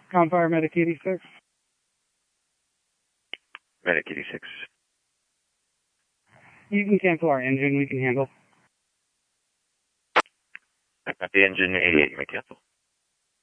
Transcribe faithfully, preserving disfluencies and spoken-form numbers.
Compire Medic eighty-six. Medic eighty-six. You can cancel our engine, we can handle. The engine eighty-eight, you may cancel.